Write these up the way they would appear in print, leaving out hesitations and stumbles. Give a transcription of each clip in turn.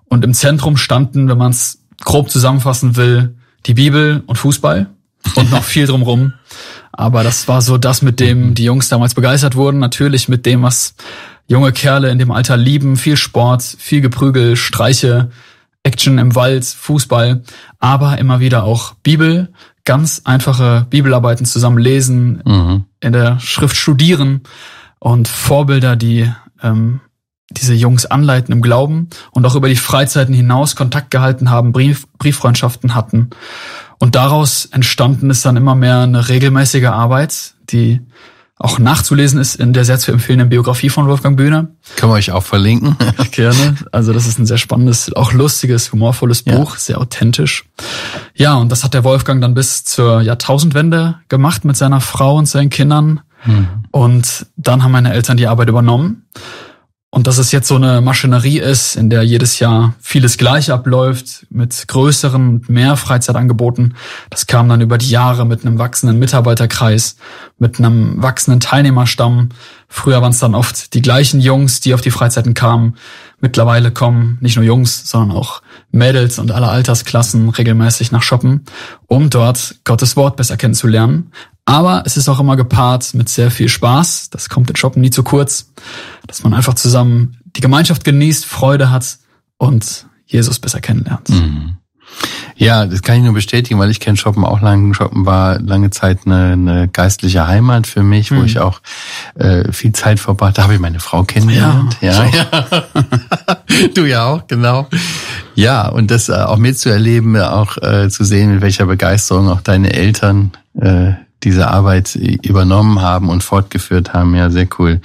Und im Zentrum standen, wenn man es grob zusammenfassen will, die Bibel und Fußball und noch viel drumrum. Aber das war so das, mit dem die Jungs damals begeistert wurden. Natürlich mit dem, was junge Kerle in dem Alter lieben. Viel Sport, viel Geprügel, Streiche, Action im Wald, Fußball. Aber immer wieder auch Bibel, ganz einfache Bibelarbeiten zusammen lesen, in der Schrift studieren und Vorbilder, die diese Jungs anleiten im Glauben und auch über die Freizeiten hinaus Kontakt gehalten haben, Brieffreundschaften hatten. Und daraus entstanden ist dann immer mehr eine regelmäßige Arbeit, die auch nachzulesen ist in der sehr zu empfehlenden Biografie von Wolfgang Bühne. Können wir euch auch verlinken. Gerne. Also das ist ein sehr spannendes, auch lustiges, humorvolles Buch, sehr authentisch. Ja, und das hat der Wolfgang dann bis zur Jahrtausendwende gemacht mit seiner Frau und seinen Kindern. Und dann haben meine Eltern die Arbeit übernommen. Und dass es jetzt so eine Maschinerie ist, in der jedes Jahr vieles gleich abläuft, mit größeren, mehr Freizeitangeboten, das kam dann über die Jahre mit einem wachsenden Mitarbeiterkreis, mit einem wachsenden Teilnehmerstamm. Früher waren es dann oft die gleichen Jungs, die auf die Freizeiten kamen. Mittlerweile kommen nicht nur Jungs, sondern auch Mädels und alle Altersklassen regelmäßig nach Shoppen, um dort Gottes Wort besser kennenzulernen. Aber es ist auch immer gepaart mit sehr viel Spaß. Das kommt in Shoppen nie zu kurz, dass man einfach zusammen die Gemeinschaft genießt, Freude hat und Jesus besser kennenlernt. Ja, das kann ich nur bestätigen, weil ich kenne Shoppen auch lange. Shoppen war lange Zeit eine geistliche Heimat für mich, wo ich auch viel Zeit verbracht. Da habe ich meine Frau kennengelernt. Ja. Du ja auch, genau. Ja, und das auch mitzuerleben, auch zu sehen, mit welcher Begeisterung auch deine Eltern diese Arbeit übernommen haben und fortgeführt haben. Ja, sehr cool.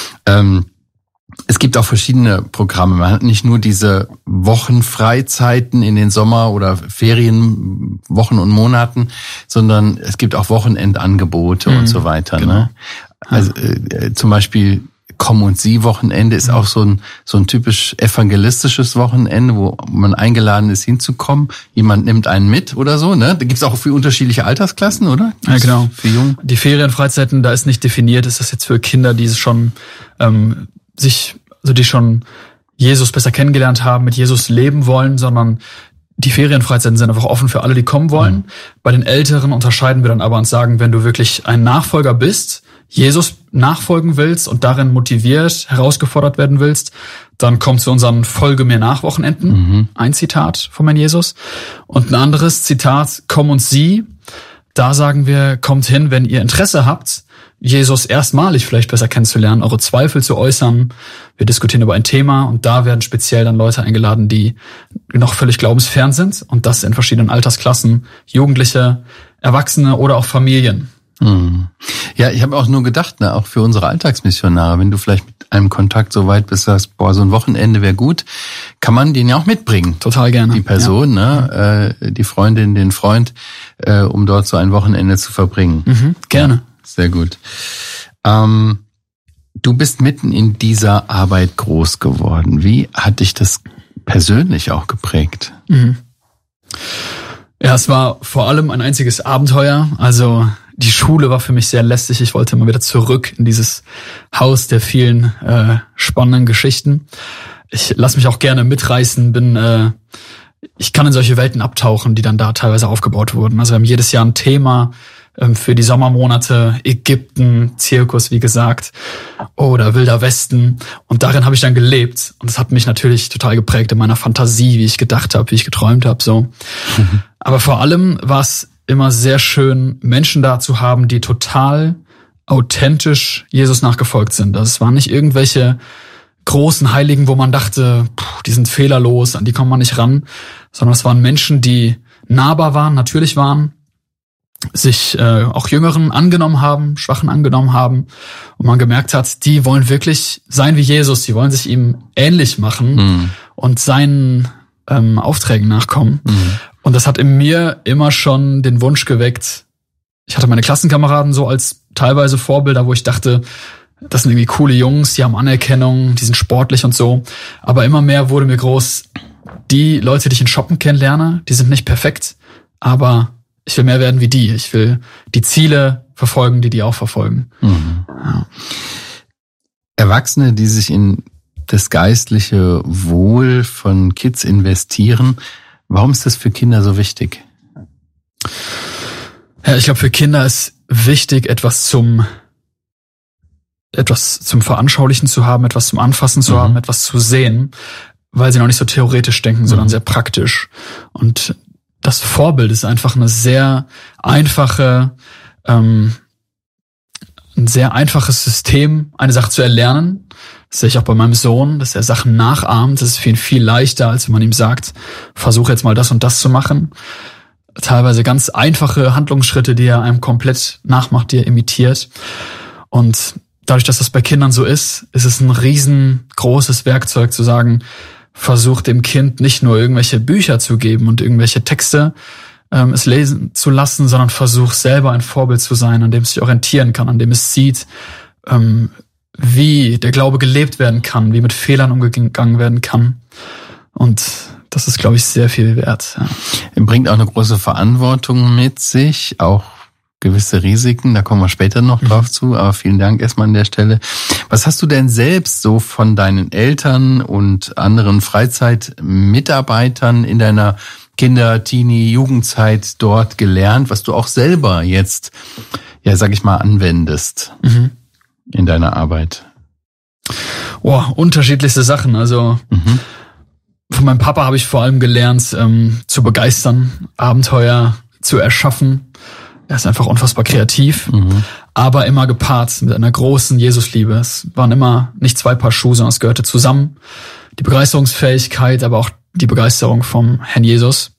Es gibt auch verschiedene Programme. Man hat nicht nur diese Wochenfreizeiten in den Sommer- oder Ferienwochen und Monaten, sondern es gibt auch Wochenendangebote und so weiter. Genau. Ne? Also zum Beispiel Komm und Sie Wochenende ist auch so ein typisch evangelistisches Wochenende, wo man eingeladen ist hinzukommen. Jemand nimmt einen mit oder so, ne? Da gibt's auch für unterschiedliche Altersklassen, oder? Ja, genau. Für Jungen. Die Ferienfreizeiten, da ist nicht definiert, ist das jetzt für Kinder, die schon die schon Jesus besser kennengelernt haben, mit Jesus leben wollen, sondern die Ferienfreizeiten sind einfach offen für alle, die kommen wollen. Bei den Älteren unterscheiden wir dann aber und sagen, wenn du wirklich ein Nachfolger bist, Jesus nachfolgen willst und darin motiviert, herausgefordert werden willst, dann komm zu unseren Folge mir nach Wochenenden. Ein Zitat von mein Jesus. Und ein anderes Zitat, komm und sieh. Da sagen wir, kommt hin, wenn ihr Interesse habt, Jesus erstmalig vielleicht besser kennenzulernen, eure Zweifel zu äußern. Wir diskutieren über ein Thema und da werden speziell dann Leute eingeladen, die noch völlig glaubensfern sind und das in verschiedenen Altersklassen, Jugendliche, Erwachsene oder auch Familien. Ja, ich habe auch nur gedacht, ne, auch für unsere Alltagsmissionare, wenn du vielleicht mit einem Kontakt so weit bist, sagst, boah, so ein Wochenende wäre gut, kann man den ja auch mitbringen. Total gerne. Die Person, ne, die Freundin, den Freund, um dort so ein Wochenende zu verbringen. Gerne. Ja, sehr gut. Du bist mitten in dieser Arbeit groß geworden. Wie hat dich das persönlich auch geprägt? Ja, es war vor allem ein einziges Abenteuer. Also die Schule war für mich sehr lästig. Ich wollte immer wieder zurück in dieses Haus der vielen spannenden Geschichten. Ich lasse mich auch gerne mitreißen, ich kann in solche Welten abtauchen, die dann da teilweise aufgebaut wurden. Also wir haben jedes Jahr ein Thema für die Sommermonate, Ägypten, Zirkus, wie gesagt, oder Wilder Westen. Und darin habe ich dann gelebt. Und das hat mich natürlich total geprägt in meiner Fantasie, wie ich gedacht habe, wie ich geträumt habe. So. Aber vor allem war es immer sehr schön, Menschen da zu haben, die total authentisch Jesus nachgefolgt sind. Also es waren nicht irgendwelche großen Heiligen, wo man dachte, die sind fehlerlos, an die kommt man nicht ran, sondern es waren Menschen, die nahbar waren, natürlich waren, sich auch Jüngeren angenommen haben, Schwachen angenommen haben und man gemerkt hat, die wollen wirklich sein wie Jesus, die wollen sich ihm ähnlich machen und seinen Aufträgen nachkommen. Und das hat in mir immer schon den Wunsch geweckt, ich hatte meine Klassenkameraden so als teilweise Vorbilder, wo ich dachte, das sind irgendwie coole Jungs, die haben Anerkennung, die sind sportlich und so. Aber immer mehr wurde mir groß, die Leute, die ich in Shoppen kennenlerne, die sind nicht perfekt, aber ich will mehr werden wie die. Ich will die Ziele verfolgen, die auch verfolgen. Ja. Erwachsene, die sich in das geistliche Wohl von Kids investieren. Warum ist das für Kinder so wichtig? Ja, ich glaube, für Kinder ist wichtig, etwas zum Veranschaulichen zu haben, etwas zum Anfassen zu haben, etwas zu sehen, weil sie noch nicht so theoretisch denken, sondern sehr praktisch. Und das Vorbild ist einfach eine sehr einfache, ein sehr einfaches System, eine Sache zu erlernen. Das sehe ich auch bei meinem Sohn, dass er Sachen nachahmt. Das ist für ihn viel leichter, als wenn man ihm sagt, versuch jetzt mal das und das zu machen. Teilweise ganz einfache Handlungsschritte, die er einem komplett nachmacht, die er imitiert. Und dadurch, dass das bei Kindern so ist es ein riesengroßes Werkzeug zu sagen, versuch dem Kind nicht nur irgendwelche Bücher zu geben und irgendwelche Texte es lesen zu lassen, sondern versuch selber ein Vorbild zu sein, an dem es sich orientieren kann, an dem es sieht, wie der Glaube gelebt werden kann, wie mit Fehlern umgegangen werden kann. Und das ist, glaube ich, sehr viel wert. Ja. Er bringt auch eine große Verantwortung mit sich, auch gewisse Risiken, da kommen wir später noch drauf zu, aber vielen Dank erstmal an der Stelle. Was hast du denn selbst so von deinen Eltern und anderen Freizeitmitarbeitern in deiner Kinder-, Teenie-, Jugendzeit dort gelernt, was du auch selber jetzt, ja, sag ich mal, anwendest in deiner Arbeit? Unterschiedlichste Sachen. Also von meinem Papa habe ich vor allem gelernt, zu begeistern, Abenteuer zu erschaffen. Er ist einfach unfassbar kreativ, aber immer gepaart mit einer großen Jesusliebe. Es waren immer nicht zwei Paar Schuhe, sondern es gehörte zusammen. Die Begeisterungsfähigkeit, aber auch die Begeisterung vom Herrn Jesus.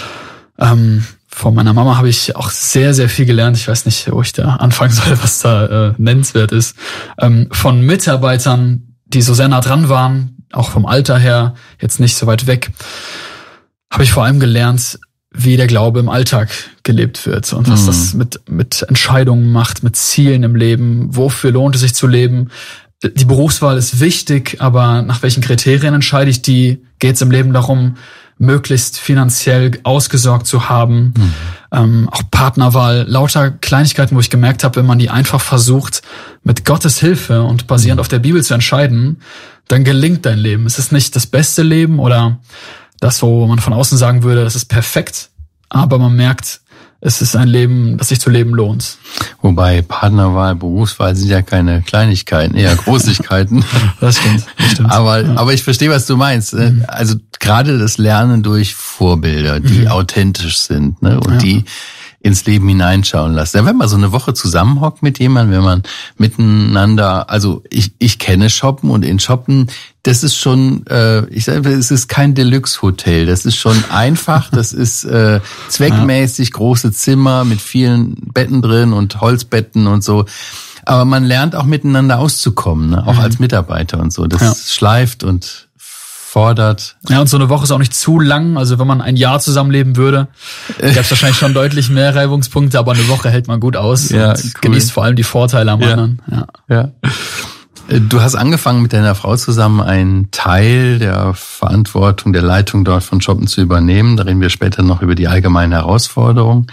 Von meiner Mama habe ich auch sehr, sehr viel gelernt. Ich weiß nicht, wo ich da anfangen soll, was da nennenswert ist. Von Mitarbeitern, die so sehr nah dran waren, auch vom Alter her, jetzt nicht so weit weg, habe ich vor allem gelernt, wie der Glaube im Alltag gelebt wird und was das mit Entscheidungen macht, mit Zielen im Leben, wofür lohnt es sich zu leben. Die Berufswahl ist wichtig, aber nach welchen Kriterien entscheide ich die? Geht es im Leben darum, möglichst finanziell ausgesorgt zu haben? Auch Partnerwahl, lauter Kleinigkeiten, wo ich gemerkt habe, wenn man die einfach versucht, mit Gottes Hilfe und basierend auf der Bibel zu entscheiden, dann gelingt dein Leben. Es ist nicht das beste Leben oder das, wo man von außen sagen würde, das ist perfekt, aber man merkt, es ist ein Leben, das sich zu leben lohnt. Wobei Partnerwahl, Berufswahl sind ja keine Kleinigkeiten, eher Großigkeiten. Das stimmt. Aber ich verstehe, was du meinst. Also gerade das Lernen durch Vorbilder, die authentisch sind, ne, und die ins Leben hineinschauen lassen. Ja, wenn man so eine Woche zusammenhockt mit jemandem, wenn man miteinander, also ich kenne Shoppen und in Shoppen, das ist schon, ich sage, es ist kein Deluxe-Hotel, das ist schon einfach, das ist zweckmäßig große Zimmer mit vielen Betten drin und Holzbetten und so. Aber man lernt auch miteinander auszukommen, ne? Auch als Mitarbeiter und so. Das schleift und fordert. Ja, und so eine Woche ist auch nicht zu lang. Also wenn man ein Jahr zusammenleben würde, gäbe es wahrscheinlich schon deutlich mehr Reibungspunkte, aber eine Woche hält man gut aus und genießt vor allem die Vorteile am anderen. Ja. Du hast angefangen, mit deiner Frau zusammen einen Teil der Verantwortung, der Leitung dort von Shoppen zu übernehmen. Da reden wir später noch über die allgemeinen Herausforderungen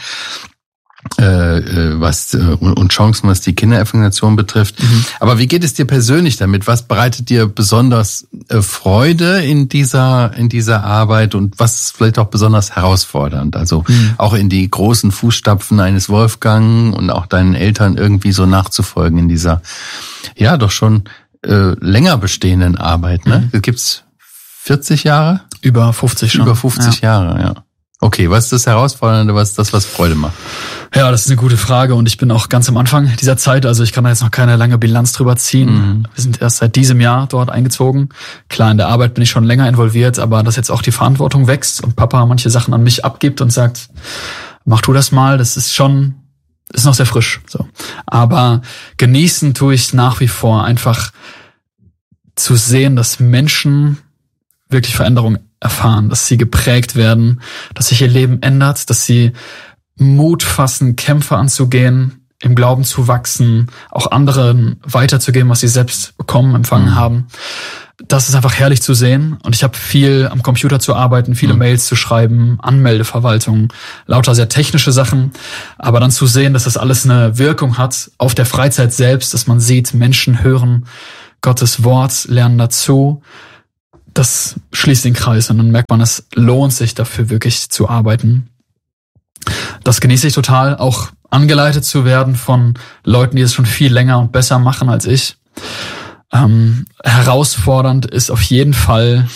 und Chancen, was die Kinderevangelisation betrifft. Aber wie geht es dir persönlich damit? Was bereitet dir besonders Freude in dieser Arbeit und was ist vielleicht auch besonders herausfordernd? Also auch in die großen Fußstapfen eines Wolfgang und auch deinen Eltern irgendwie so nachzufolgen in dieser doch schon länger bestehenden Arbeit. Ne? Gibt's 40 Jahre? Über 50 schon. Über 50 Jahre, ja. Okay, was ist das Herausfordernde, was Freude macht? Ja, das ist eine gute Frage und ich bin auch ganz am Anfang dieser Zeit, also ich kann da jetzt noch keine lange Bilanz drüber ziehen. Wir sind erst seit diesem Jahr dort eingezogen. Klar, in der Arbeit bin ich schon länger involviert, aber dass jetzt auch die Verantwortung wächst und Papa manche Sachen an mich abgibt und sagt, mach du das mal, das ist noch sehr frisch. So. Aber genießen tue ich nach wie vor einfach zu sehen, dass Menschen wirklich Veränderung erfahren, dass sie geprägt werden, dass sich ihr Leben ändert, dass sie Mut fassen, Kämpfe anzugehen, im Glauben zu wachsen, auch anderen weiterzugeben, was sie selbst bekommen, empfangen haben. Das ist einfach herrlich zu sehen. Und ich habe viel am Computer zu arbeiten, viele Mails zu schreiben, Anmeldeverwaltung, lauter sehr technische Sachen. Aber dann zu sehen, dass das alles eine Wirkung hat auf der Freizeit selbst, dass man sieht, Menschen hören Gottes Wort, lernen dazu. Das schließt den Kreis und dann merkt man, es lohnt sich dafür wirklich zu arbeiten. Das genieße ich total, auch angeleitet zu werden von Leuten, die es schon viel länger und besser machen als ich. Herausfordernd ist auf jeden Fall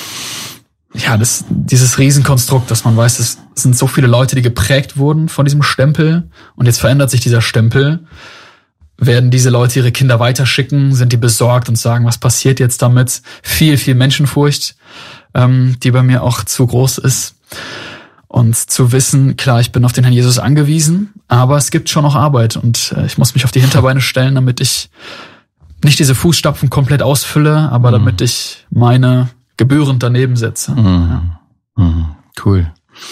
dieses Riesenkonstrukt, dass man weiß, es sind so viele Leute, die geprägt wurden von diesem Stempel und jetzt verändert sich dieser Stempel. Werden diese Leute ihre Kinder weiterschicken? Sind die besorgt und sagen, was passiert jetzt damit? Viel, viel Menschenfurcht, die bei mir auch zu groß ist. Und zu wissen, klar, ich bin auf den Herrn Jesus angewiesen, aber es gibt schon noch Arbeit und ich muss mich auf die Hinterbeine stellen, damit ich nicht diese Fußstapfen komplett ausfülle, aber damit ich meine gebührend daneben setze. Cool.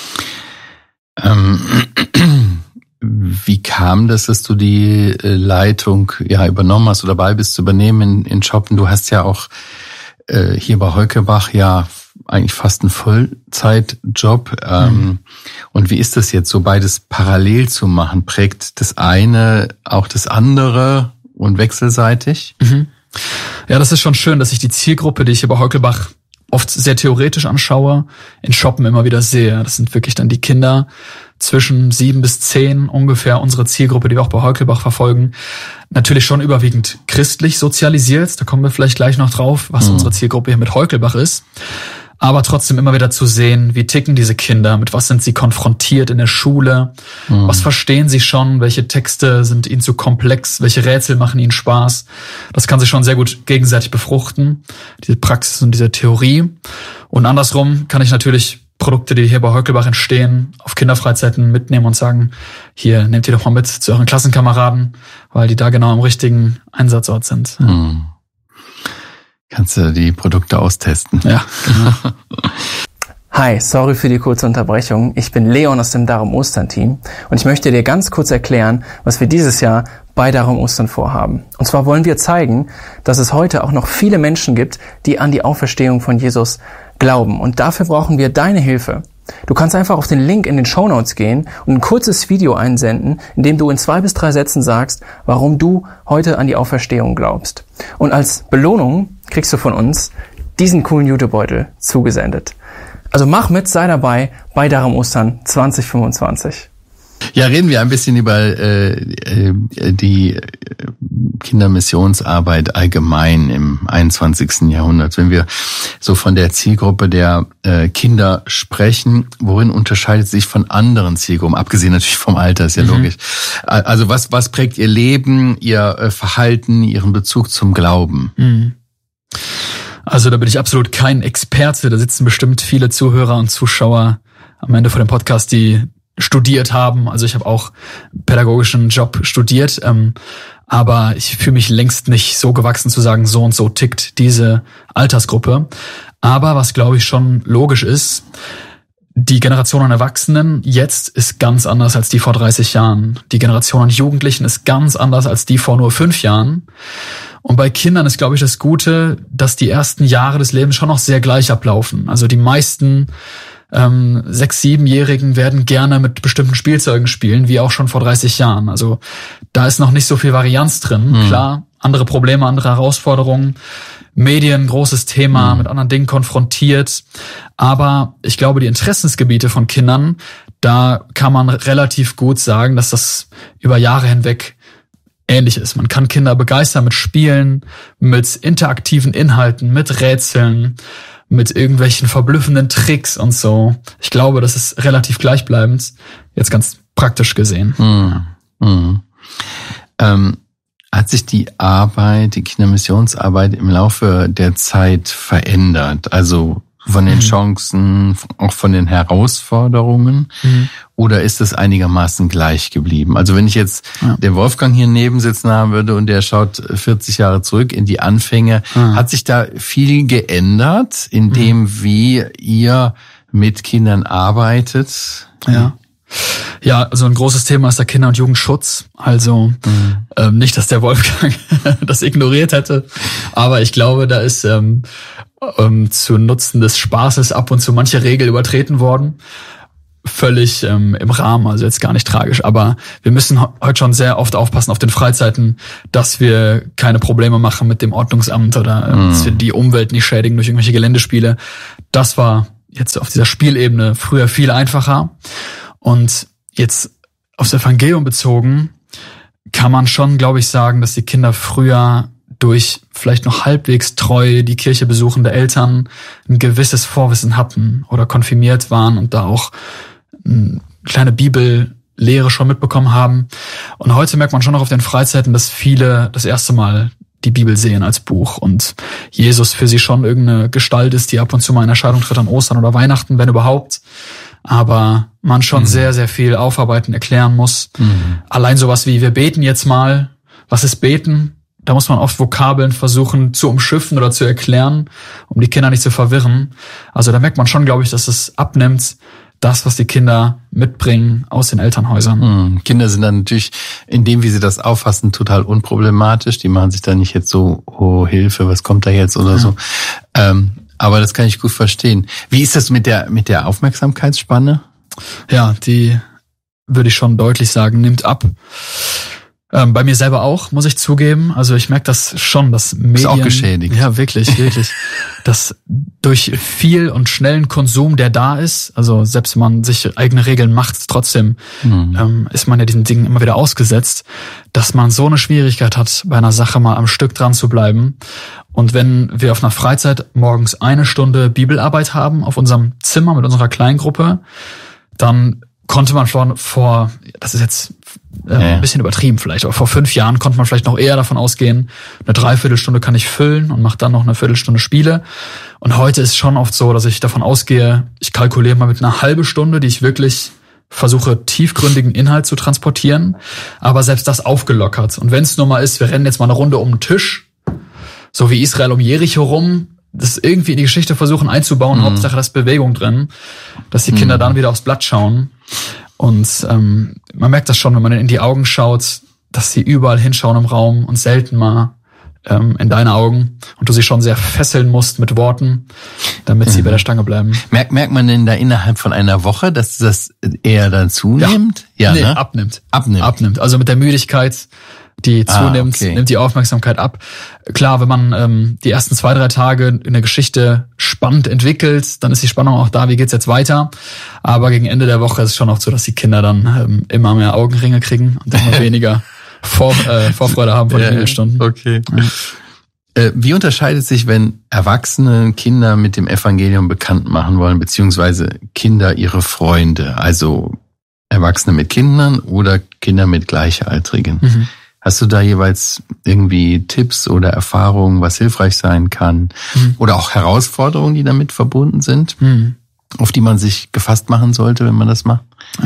Wie kam das, dass du die Leitung übernommen hast oder dabei bist zu übernehmen in Schoppen? Du hast ja auch hier bei Heukelbach eigentlich fast einen Vollzeitjob. Und wie ist das jetzt, so beides parallel zu machen? Prägt das eine auch das andere und wechselseitig? Ja, das ist schon schön, dass ich die Zielgruppe, die ich hier bei Heukelbach oft sehr theoretisch anschaue, in Schoppen immer wieder sehe. Das sind wirklich dann die Kinder zwischen 7 bis 10 ungefähr, unsere Zielgruppe, die wir auch bei Heukelbach verfolgen. Natürlich schon überwiegend christlich sozialisiert, da kommen wir vielleicht gleich noch drauf, was unsere Zielgruppe hier mit Heukelbach ist. Aber trotzdem immer wieder zu sehen, wie ticken diese Kinder, mit was sind sie konfrontiert in der Schule, was verstehen sie schon, welche Texte sind ihnen zu komplex, welche Rätsel machen ihnen Spaß. Das kann sich schon sehr gut gegenseitig befruchten, diese Praxis und diese Theorie. Und andersrum kann ich natürlich Produkte, die hier bei Heukelbach entstehen, auf Kinderfreizeiten mitnehmen und sagen, hier, nehmt ihr doch mal mit zu euren Klassenkameraden, weil die da genau am richtigen Einsatzort sind. Kannst du die Produkte austesten? Ja, genau. Hi, sorry für die kurze Unterbrechung. Ich bin Leon aus dem Darum Ostern Team und ich möchte dir ganz kurz erklären, was wir dieses Jahr bei Darum Ostern vorhaben. Und zwar wollen wir zeigen, dass es heute auch noch viele Menschen gibt, die an die Auferstehung von Jesus glauben. Und dafür brauchen wir deine Hilfe. Du kannst einfach auf den Link in den Shownotes gehen und ein kurzes Video einsenden, in dem du in 2 bis 3 Sätzen sagst, warum du heute an die Auferstehung glaubst. Und als Belohnung kriegst du von uns diesen coolen Jutebeutel zugesendet. Also mach mit, sei dabei bei Darum Ostern 2025. Ja, reden wir ein bisschen über die Kindermissionsarbeit allgemein im 21. Jahrhundert. Wenn wir so von der Zielgruppe der Kinder sprechen, worin unterscheidet sich von anderen Zielgruppen, abgesehen natürlich vom Alter, ist ja logisch. Also was prägt ihr Leben, ihr Verhalten, ihren Bezug zum Glauben? Also da bin ich absolut kein Experte. Da sitzen bestimmt viele Zuhörer und Zuschauer am Ende von dem Podcast, die studiert haben. Also ich habe auch pädagogischen Job studiert, aber ich fühle mich längst nicht so gewachsen zu sagen, so und so tickt diese Altersgruppe. Aber was, glaube ich, schon logisch ist, die Generation an Erwachsenen jetzt ist ganz anders als die vor 30 Jahren. Die Generation an Jugendlichen ist ganz anders als die vor nur 5 Jahren. Und bei Kindern ist, glaube ich, das Gute, dass die ersten Jahre des Lebens schon noch sehr gleich ablaufen. Also die meisten 6-, 7-Jährigen werden gerne mit bestimmten Spielzeugen spielen, wie auch schon vor 30 Jahren. Also da ist noch nicht so viel Varianz drin. Klar, andere Probleme, andere Herausforderungen. Medien, großes Thema, mit anderen Dingen konfrontiert. Aber ich glaube, die Interessensgebiete von Kindern, da kann man relativ gut sagen, dass das über Jahre hinweg ähnlich ist. Man kann Kinder begeistern mit Spielen, mit interaktiven Inhalten, mit Rätseln, mit irgendwelchen verblüffenden Tricks und so. Ich glaube, das ist relativ gleichbleibend, jetzt ganz praktisch gesehen. Hat sich die Kindermissionsarbeit im Laufe der Zeit verändert? Also von den Chancen, auch von den Herausforderungen? Oder ist es einigermaßen gleich geblieben? Also wenn ich jetzt den Wolfgang hier neben sitzen haben würde und der schaut 40 Jahre zurück in die Anfänge, hat sich da viel geändert in dem, wie ihr mit Kindern arbeitet? Ja, also ein großes Thema ist der Kinder- und Jugendschutz. Also nicht, dass der Wolfgang das ignoriert hätte, aber ich glaube, da ist zu Nutzen des Spaßes ab und zu manche Regel übertreten worden. völlig im Rahmen, also jetzt gar nicht tragisch. Aber wir müssen heute schon sehr oft aufpassen auf den Freizeiten, dass wir keine Probleme machen mit dem Ordnungsamt oder dass wir die Umwelt nicht schädigen durch irgendwelche Geländespiele. Das war jetzt auf dieser Spielebene früher viel einfacher. Und jetzt aufs Evangelium bezogen kann man schon, glaube ich, sagen, dass die Kinder früher durch vielleicht noch halbwegs treu die Kirche besuchende Eltern ein gewisses Vorwissen hatten oder konfirmiert waren und da auch eine kleine Bibellehre schon mitbekommen haben. Und heute merkt man schon noch auf den Freizeiten, dass viele das erste Mal die Bibel sehen als Buch und Jesus für sie schon irgendeine Gestalt ist, die ab und zu mal in Erscheinung tritt an Ostern oder Weihnachten, wenn überhaupt. Aber man schon sehr, sehr viel aufarbeiten, erklären muss. Allein sowas wie, wir beten jetzt mal. Was ist beten? Da muss man oft Vokabeln versuchen zu umschiffen oder zu erklären, um die Kinder nicht zu verwirren. Also da merkt man schon, glaube ich, dass es abnimmt, das, was die Kinder mitbringen aus den Elternhäusern. Kinder sind dann natürlich, in dem, wie sie das auffassen, total unproblematisch. Die machen sich da nicht jetzt so, oh Hilfe, was kommt da jetzt oder so. Aber das kann ich gut verstehen. Wie ist das mit der Aufmerksamkeitsspanne? Ja, die würde ich schon deutlich sagen, nimmt ab. Bei mir selber auch, muss ich zugeben. Also ich merke das schon, dass Medien... Ist auch geschädigt. Ja, wirklich, wirklich. Dass durch viel und schnellen Konsum, der da ist, also selbst wenn man sich eigene Regeln macht, trotzdem ist man ja diesen Dingen immer wieder ausgesetzt, dass man so eine Schwierigkeit hat, bei einer Sache mal am Stück dran zu bleiben. Und wenn wir auf einer Freizeit morgens 1 Stunde Bibelarbeit haben, auf unserem Zimmer mit unserer Kleingruppe, dann konnte man vor das ist jetzt ein bisschen übertrieben vielleicht, aber vor 5 Jahren konnte man vielleicht noch eher davon ausgehen, eine Dreiviertelstunde kann ich füllen und mache dann noch eine Viertelstunde Spiele. Und heute ist schon oft so, dass ich davon ausgehe, ich kalkuliere mal mit einer halben Stunde, die ich wirklich versuche, tiefgründigen Inhalt zu transportieren, aber selbst das aufgelockert. Und wenn es nur mal ist, wir rennen jetzt mal eine Runde um den Tisch, so wie Israel um Jericho rum, das irgendwie in die Geschichte versuchen einzubauen, Hauptsache da ist Bewegung drin, dass die Kinder dann wieder aufs Blatt schauen. Und man merkt das schon, wenn man in die Augen schaut, dass sie überall hinschauen im Raum und selten mal in deine Augen und du sie schon sehr fesseln musst mit Worten, damit sie bei der Stange bleiben. Merkt man denn da innerhalb von einer Woche, dass das eher dann zunimmt? Ja, nee, ne? Abnimmt. Also mit der Müdigkeit, die zunimmt, nimmt die Aufmerksamkeit ab. Klar, wenn man die ersten 2-3 Tage in der Geschichte spannend entwickelt, dann ist die Spannung auch da, wie geht's jetzt weiter. Aber gegen Ende der Woche ist es schon oft so, dass die Kinder dann immer mehr Augenringe kriegen und immer weniger Vorfreude haben vor den Bibelstunden. Okay. Ja. Wie unterscheidet sich, wenn Erwachsene Kinder mit dem Evangelium bekannt machen wollen, beziehungsweise Kinder ihre Freunde, also Erwachsene mit Kindern oder Kinder mit Gleichaltrigen? Hast du da jeweils irgendwie Tipps oder Erfahrungen, was hilfreich sein kann? Oder auch Herausforderungen, die damit verbunden sind, auf die man sich gefasst machen sollte, wenn man das macht?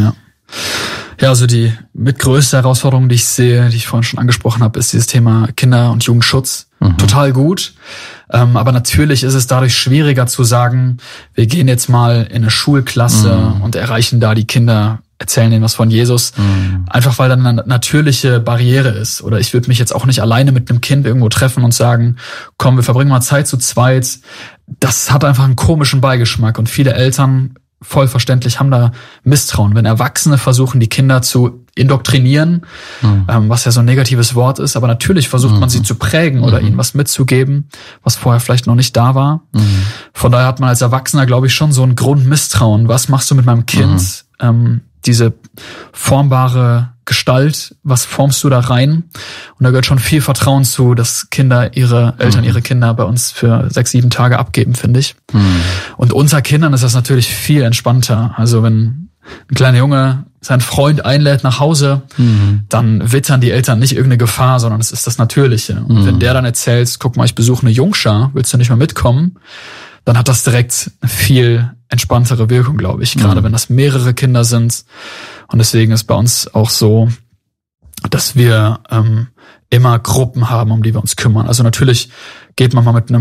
Ja, also die mitgrößte Herausforderung, die ich sehe, die ich vorhin schon angesprochen habe, ist dieses Thema Kinder- und Jugendschutz. Total gut. Aber natürlich ist es dadurch schwieriger zu sagen, wir gehen jetzt mal in eine Schulklasse und erreichen da die Kinder, erzählen denen was von Jesus. Einfach weil dann eine natürliche Barriere ist. Oder ich würde mich jetzt auch nicht alleine mit einem Kind irgendwo treffen und sagen, komm, wir verbringen mal Zeit zu zweit. Das hat einfach einen komischen Beigeschmack. Und viele Eltern, voll verständlich, haben da Misstrauen. Wenn Erwachsene versuchen, die Kinder zu indoktrinieren, was ja so ein negatives Wort ist, aber natürlich versucht man sie zu prägen oder ihnen was mitzugeben, was vorher vielleicht noch nicht da war. Von daher hat man als Erwachsener, glaube ich, schon so ein Grundmisstrauen. Was machst du mit meinem Kind? Diese formbare Gestalt, was formst du da rein? Und da gehört schon viel Vertrauen zu, dass Kinder ihre Eltern ihre Kinder bei uns für 6-7 Tage abgeben, finde ich. Und unter Kindern ist das natürlich viel entspannter. Also wenn ein kleiner Junge seinen Freund einlädt nach Hause, dann wittern die Eltern nicht irgendeine Gefahr, sondern es ist das Natürliche. Und wenn der dann erzählt, guck mal, ich besuche eine Jungschar, willst du nicht mal mitkommen? Dann hat das direkt eine viel entspanntere Wirkung, glaube ich. Gerade wenn das mehrere Kinder sind. Und deswegen ist bei uns auch so, dass wir immer Gruppen haben, um die wir uns kümmern. Also natürlich geht man mal mit einem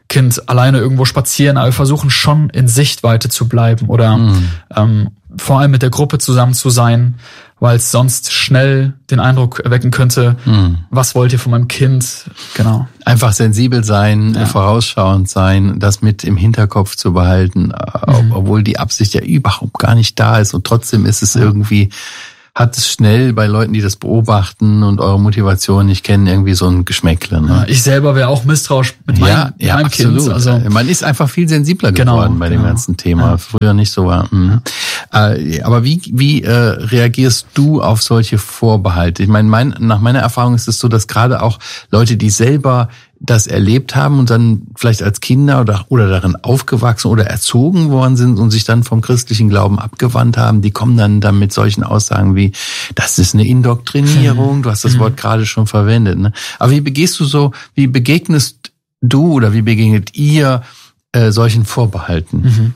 Kind alleine irgendwo spazieren, aber wir versuchen schon in Sichtweite zu bleiben oder vor allem mit der Gruppe zusammen zu sein, weil es sonst schnell den Eindruck erwecken könnte, was wollt ihr von meinem Kind? Genau. Einfach sensibel sein, vorausschauend sein, das mit im Hinterkopf zu behalten, obwohl die Absicht ja überhaupt gar nicht da ist und trotzdem ist es irgendwie, hat es schnell bei Leuten, die das beobachten und eure Motivation nicht kennen, irgendwie so ein Geschmäckle. Ne? Ja, ich selber wäre auch misstrauisch mit meinem absolut. Kind. Also man ist einfach viel sensibler geworden bei dem ganzen Thema. Ja. Früher nicht so war. Aber wie reagierst du auf solche Vorbehalte? Ich meine, nach meiner Erfahrung ist es so, dass gerade auch Leute, die selber das erlebt haben und dann vielleicht als Kinder oder darin aufgewachsen oder erzogen worden sind und sich dann vom christlichen Glauben abgewandt haben, die kommen dann mit solchen Aussagen wie, das ist eine Indoktrinierung, du hast das Wort gerade schon verwendet. Ne? Aber wie begegnest du oder wie begegnet ihr solchen Vorbehalten?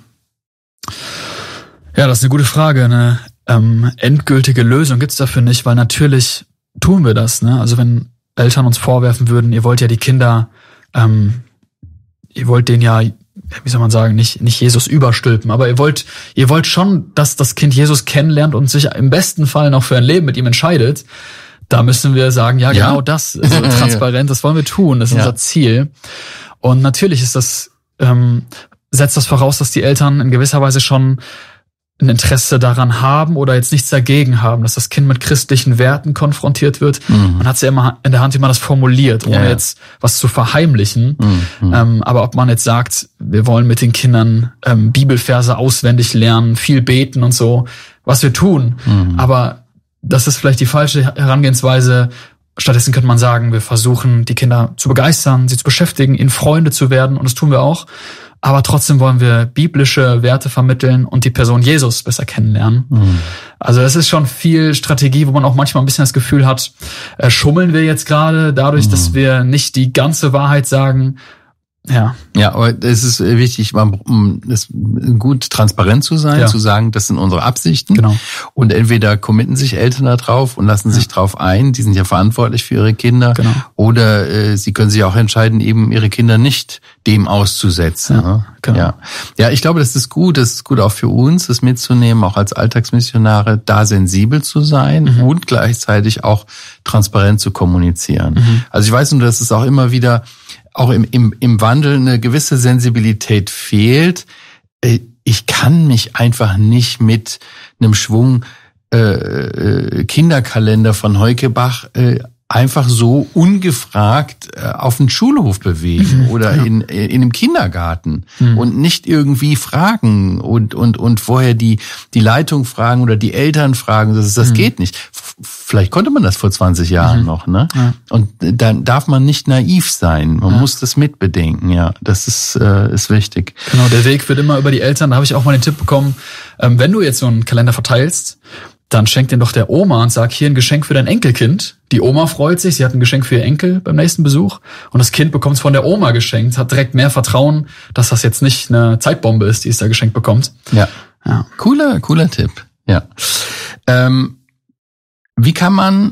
Ja, das ist eine gute Frage. Eine endgültige Lösung gibt's dafür nicht, weil natürlich tun wir das. Ne? Also wenn Eltern uns vorwerfen würden, ihr wollt ja die Kinder, ihr wollt denen ja, wie soll man sagen, nicht Jesus überstülpen, aber ihr wollt schon, dass das Kind Jesus kennenlernt und sich im besten Fall noch für ein Leben mit ihm entscheidet. Da müssen wir sagen, ja, genau das, also transparent, das wollen wir tun, das ist unser Ziel. Und natürlich ist das, setzt das voraus, dass die Eltern in gewisser Weise schon ein Interesse daran haben oder jetzt nichts dagegen haben, dass das Kind mit christlichen Werten konfrontiert wird. Man hat es ja immer in der Hand, wie man das formuliert, ohne jetzt was zu verheimlichen. Aber ob man jetzt sagt, wir wollen mit den Kindern Bibelverse auswendig lernen, viel beten und so, was wir tun. Aber das ist vielleicht die falsche Herangehensweise. Stattdessen könnte man sagen, wir versuchen, die Kinder zu begeistern, sie zu beschäftigen, ihnen Freunde zu werden. Und das tun wir auch. Aber trotzdem wollen wir biblische Werte vermitteln und die Person Jesus besser kennenlernen. Also das ist schon viel Strategie, wo man auch manchmal ein bisschen das Gefühl hat, schummeln wir jetzt gerade dadurch, dass wir nicht die ganze Wahrheit sagen. Ja, aber es ist wichtig, es gut transparent zu sein, zu sagen, das sind unsere Absichten. Genau. Und entweder committen sich Eltern da drauf und lassen sich drauf ein, die sind ja verantwortlich für ihre Kinder. Genau. Oder sie können sich auch entscheiden, eben ihre Kinder nicht dem auszusetzen. Ja, genau. Ja, ich glaube, das ist gut auch für uns, das mitzunehmen, auch als Alltagsmissionare, da sensibel zu sein und gleichzeitig auch transparent zu kommunizieren. Also ich weiß nur, dass es auch immer wieder auch im Wandel eine gewisse Sensibilität fehlt. Ich kann mich einfach nicht mit einem Schwung Kinderkalender von Heukebach einfach so ungefragt auf den Schulhof bewegen oder in einem Kindergarten und nicht irgendwie fragen und vorher die Leitung fragen oder die Eltern fragen, das geht nicht. Vielleicht konnte man das vor 20 Jahren noch, ne? Ja. Und dann darf man nicht naiv sein. Man muss das mitbedenken, das ist wichtig. Genau, der Weg wird immer über die Eltern. Da habe ich auch mal den Tipp bekommen, wenn du jetzt so einen Kalender verteilst, dann schenk den doch der Oma und sag, hier ein Geschenk für dein Enkelkind. Die Oma freut sich, sie hat ein Geschenk für ihr Enkel beim nächsten Besuch und das Kind bekommt es von der Oma geschenkt, hat direkt mehr Vertrauen, dass das jetzt nicht eine Zeitbombe ist, die es da geschenkt bekommt. Ja. Cooler Tipp. Ja. Wie kann man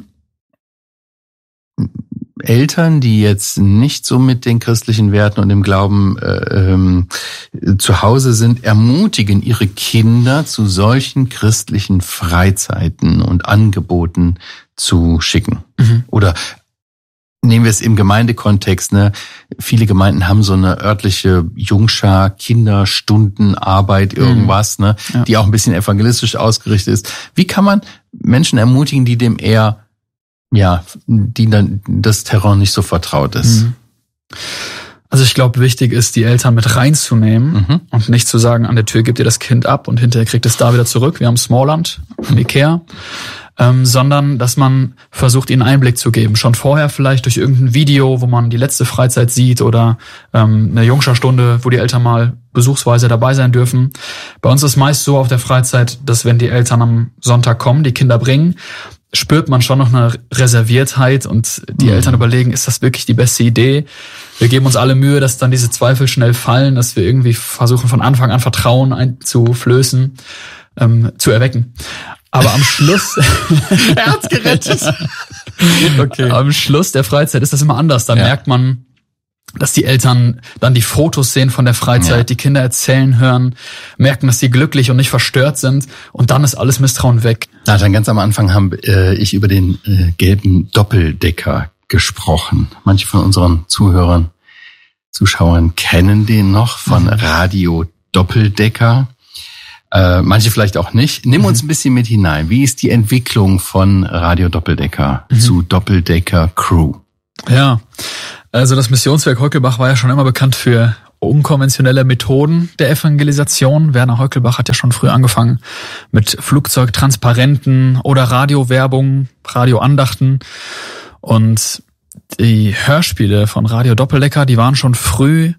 Eltern, die jetzt nicht so mit den christlichen Werten und dem Glauben zu Hause sind, ermutigen, ihre Kinder zu solchen christlichen Freizeiten und Angeboten zu schicken? Oder nehmen wir es im Gemeindekontext, ne? Viele Gemeinden haben so eine örtliche Jungschar, Kinderstundenarbeit, irgendwas, ne? Die auch ein bisschen evangelistisch ausgerichtet ist. Wie kann man Menschen ermutigen, die dem eher die dann das Terrain nicht so vertraut ist? Also ich glaube, wichtig ist, die Eltern mit reinzunehmen und nicht zu sagen, an der Tür gebt ihr das Kind ab und hinterher kriegt es da wieder zurück. Wir haben Smallland im Ikea. Sondern dass man versucht, ihnen Einblick zu geben. Schon vorher vielleicht durch irgendein Video, wo man die letzte Freizeit sieht oder eine Jungscharstunde, wo die Eltern mal besuchsweise dabei sein dürfen. Bei uns ist meist so auf der Freizeit, dass wenn die Eltern am Sonntag kommen, die Kinder bringen, spürt man schon noch eine Reserviertheit und die Eltern überlegen, ist das wirklich die beste Idee? Wir geben uns alle Mühe, dass dann diese Zweifel schnell fallen, dass wir irgendwie versuchen, von Anfang an Vertrauen einzuflößen, zu erwecken. Aber am Schluss... Er hat's gerettet. Okay. Am Schluss der Freizeit ist das immer anders. Da merkt man, dass die Eltern dann die Fotos sehen von der Freizeit, die Kinder erzählen hören, merken, dass sie glücklich und nicht verstört sind und dann ist alles Misstrauen weg. Nathan, ganz am Anfang habe ich über den gelben Doppeldecker gesprochen. Manche von unseren Zuschauern kennen den noch von Radio Doppeldecker. Manche vielleicht auch nicht. Nimm uns ein bisschen mit hinein. Wie ist die Entwicklung von Radio Doppeldecker zu Doppeldecker Crew? Ja, also das Missionswerk Heukelbach war ja schon immer bekannt für unkonventionelle Methoden der Evangelisation. Werner Heukelbach hat ja schon früh angefangen mit Flugzeugtransparenten oder Radiowerbung, Radioandachten. Und die Hörspiele von Radio Doppeldecker, die waren schon früh,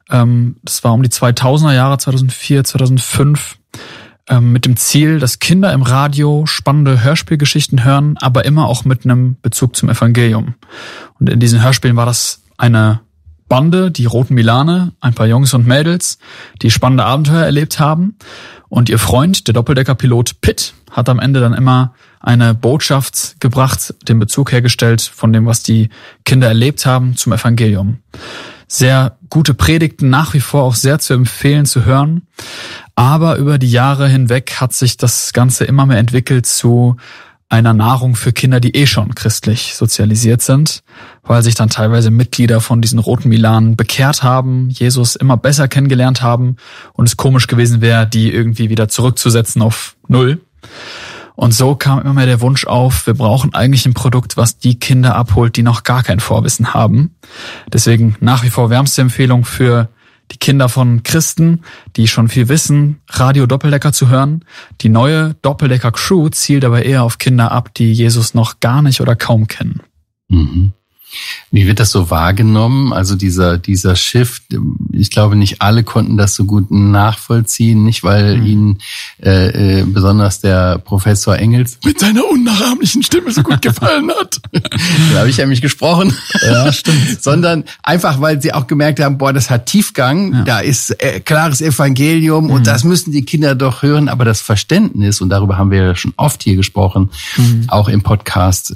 das war um die 2000er Jahre, 2004, 2005, mit dem Ziel, dass Kinder im Radio spannende Hörspielgeschichten hören, aber immer auch mit einem Bezug zum Evangelium. Und in diesen Hörspielen war das eine Bande, die Roten Milane, ein paar Jungs und Mädels, die spannende Abenteuer erlebt haben. Und ihr Freund, der Doppeldecker-Pilot Pitt, hat am Ende dann immer eine Botschaft gebracht, den Bezug hergestellt von dem, was die Kinder erlebt haben, zum Evangelium. Sehr gute Predigten, nach wie vor auch sehr zu empfehlen, zu hören. Aber über die Jahre hinweg hat sich das Ganze immer mehr entwickelt zu einer Nahrung für Kinder, die schon christlich sozialisiert sind, weil sich dann teilweise Mitglieder von diesen Roten Milanen bekehrt haben, Jesus immer besser kennengelernt haben und es komisch gewesen wäre, die irgendwie wieder zurückzusetzen auf 0. Und so kam immer mehr der Wunsch auf, wir brauchen eigentlich ein Produkt, was die Kinder abholt, die noch gar kein Vorwissen haben. Deswegen nach wie vor wärmste Empfehlung für die Kinder von Christen, die schon viel wissen, Radio Doppeldecker zu hören. Die neue Doppeldecker Crew zielt aber eher auf Kinder ab, die Jesus noch gar nicht oder kaum kennen. Mhm. Wie wird das so wahrgenommen? Also dieser Shift, ich glaube, nicht alle konnten das so gut nachvollziehen, nicht weil ihnen besonders der Professor Engels mit seiner unnachahmlichen Stimme so gut gefallen hat. Da habe ich ja mich gesprochen. Ja, stimmt. Sondern einfach, weil sie auch gemerkt haben, boah, das hat Tiefgang, da ist klares Evangelium und das müssen die Kinder doch hören. Aber das Verständnis, und darüber haben wir ja schon oft hier gesprochen, auch im Podcast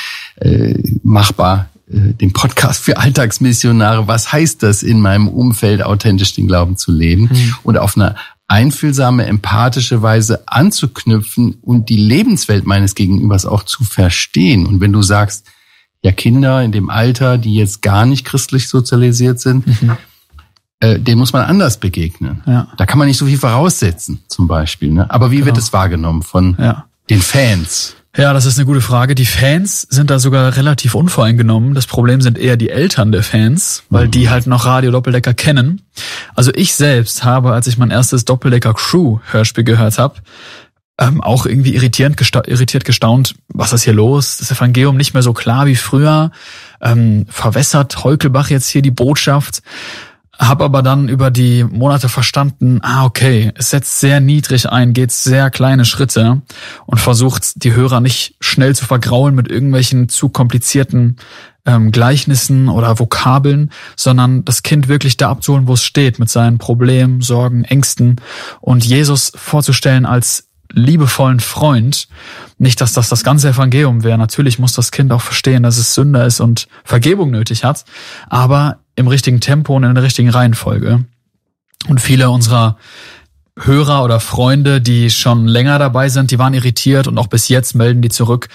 machbar, den Podcast für Alltagsmissionare. Was heißt das, in meinem Umfeld authentisch den Glauben zu leben und auf eine einfühlsame, empathische Weise anzuknüpfen und die Lebenswelt meines Gegenübers auch zu verstehen? Und wenn du sagst, ja, Kinder in dem Alter, die jetzt gar nicht christlich sozialisiert sind, denen muss man anders begegnen. Ja. Da kann man nicht so viel voraussetzen, zum Beispiel. Ne? Aber wie wird es wahrgenommen von den Fans? Ja, das ist eine gute Frage. Die Fans sind da sogar relativ unvoreingenommen. Das Problem sind eher die Eltern der Fans, weil die halt noch Radio Doppeldecker kennen. Also ich selbst habe, als ich mein erstes Doppeldecker Crew Hörspiel gehört habe, auch irgendwie irritiert gestaunt, was ist hier los? Das Evangelium nicht mehr so klar wie früher. Verwässert Heukelbach jetzt hier die Botschaft? Hab aber dann über die Monate verstanden, okay, es setzt sehr niedrig ein, geht sehr kleine Schritte und versucht, die Hörer nicht schnell zu vergraulen mit irgendwelchen zu komplizierten Gleichnissen oder Vokabeln, sondern das Kind wirklich da abzuholen, wo es steht, mit seinen Problemen, Sorgen, Ängsten und Jesus vorzustellen als liebevollen Freund. Nicht, dass das ganze Evangelium wäre. Natürlich muss das Kind auch verstehen, dass es Sünder ist und Vergebung nötig hat, aber im richtigen Tempo und in der richtigen Reihenfolge. Und viele unserer Hörer oder Freunde, die schon länger dabei sind, die waren irritiert und auch bis jetzt melden die zurück,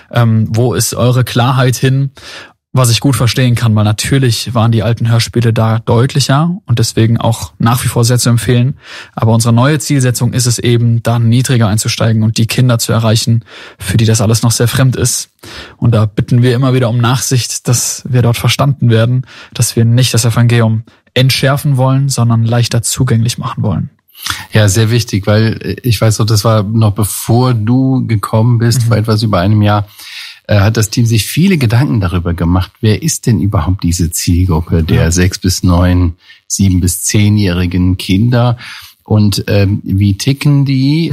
wo ist eure Klarheit hin? Was ich gut verstehen kann, weil natürlich waren die alten Hörspiele da deutlicher und deswegen auch nach wie vor sehr zu empfehlen. Aber unsere neue Zielsetzung ist es eben, da niedriger einzusteigen und die Kinder zu erreichen, für die das alles noch sehr fremd ist. Und da bitten wir immer wieder um Nachsicht, dass wir dort verstanden werden, dass wir nicht das Evangelium entschärfen wollen, sondern leichter zugänglich machen wollen. Ja, sehr wichtig, weil ich weiß noch, das war noch bevor du gekommen bist, vor etwas über einem Jahr, hat das Team sich viele Gedanken darüber gemacht, wer ist denn überhaupt diese Zielgruppe der 6 bis 9, 7 bis 10-jährigen Kinder und wie ticken die?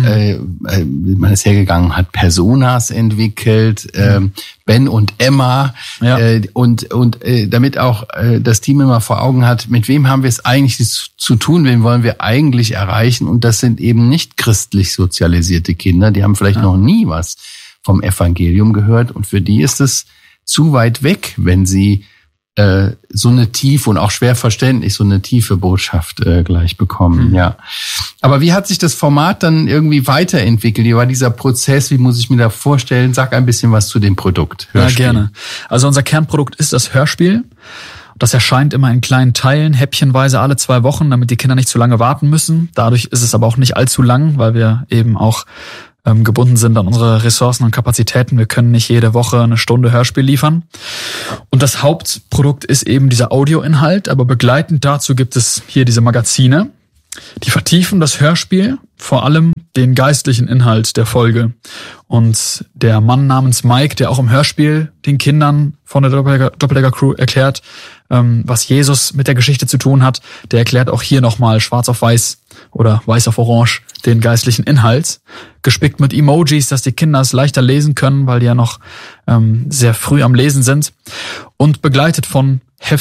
Man ist hergegangen, hat Personas entwickelt, Ben und Emma und damit auch das Team immer vor Augen hat, mit wem haben wir es eigentlich zu tun, wen wollen wir eigentlich erreichen, und das sind eben nicht christlich sozialisierte Kinder, die haben vielleicht noch nie was vom Evangelium gehört und für die ist es zu weit weg, wenn sie so eine tiefe und auch schwer verständlich so eine tiefe Botschaft gleich bekommen. Ja. Aber wie hat sich das Format dann irgendwie weiterentwickelt? Wie war dieser Prozess? Wie muss ich mir da vorstellen? Sag ein bisschen was zu dem Produkt. Hörspiel. Ja, gerne. Also unser Kernprodukt ist das Hörspiel. Das erscheint immer in kleinen Teilen, häppchenweise alle 2 Wochen, damit die Kinder nicht zu lange warten müssen. Dadurch ist es aber auch nicht allzu lang, weil wir eben auch gebunden sind an unsere Ressourcen und Kapazitäten. Wir können nicht jede Woche eine Stunde Hörspiel liefern. Und das Hauptprodukt ist eben dieser Audioinhalt, aber begleitend dazu gibt es hier diese Magazine, die vertiefen das Hörspiel, vor allem den geistlichen Inhalt der Folge. Und der Mann namens Mike, der auch im Hörspiel den Kindern von der Doppeldecker Crew erklärt, was Jesus mit der Geschichte zu tun hat, der erklärt auch hier nochmal schwarz auf weiß oder weiß auf orange den geistlichen Inhalt, gespickt mit Emojis, dass die Kinder es leichter lesen können, weil die ja noch sehr früh am Lesen sind, und begleitet von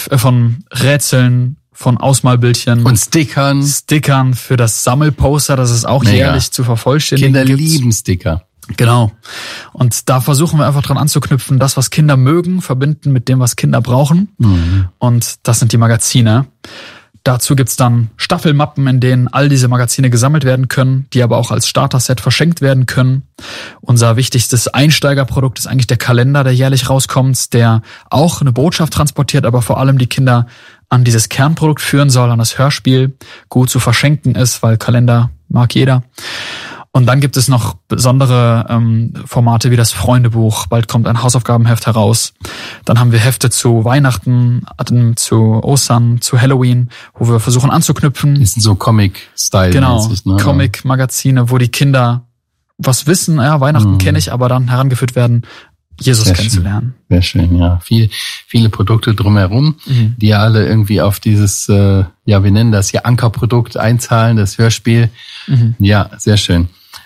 Rätseln, von Ausmalbildchen und Stickern für das Sammelposter, das es auch jährlich zu vervollständigen gibt. Kinder lieben Sticker. Genau. Und da versuchen wir einfach dran anzuknüpfen, das, was Kinder mögen, verbinden mit dem, was Kinder brauchen. Und das sind die Magazine. Dazu gibt's dann Staffelmappen, in denen all diese Magazine gesammelt werden können, die aber auch als Starter-Set verschenkt werden können. Unser wichtigstes Einsteigerprodukt ist eigentlich der Kalender, der jährlich rauskommt, der auch eine Botschaft transportiert, aber vor allem die Kinder an dieses Kernprodukt führen soll, an das Hörspiel, gut zu verschenken ist, weil Kalender mag jeder. Und dann gibt es noch besondere Formate wie das Freundebuch. Bald kommt ein Hausaufgabenheft heraus. Dann haben wir Hefte zu Weihnachten, zu Ostern, zu Halloween, wo wir versuchen anzuknüpfen. Das sind so Comic-Style. Genau, Comic-Magazine, wo die Kinder was wissen. Ja, Weihnachten kenne ich, aber dann herangeführt werden, Jesus sehr kennenzulernen. Sehr schön, ja. Viele Produkte drumherum, die ja alle irgendwie auf dieses, wir nennen das hier Ankerprodukt einzahlen, das Hörspiel. Ja, sehr schön.